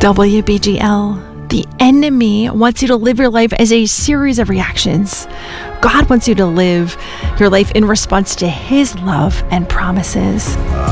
WBGL. The enemy wants you to live your life as a series of reactions. God wants you to live your life in response to his love and promises.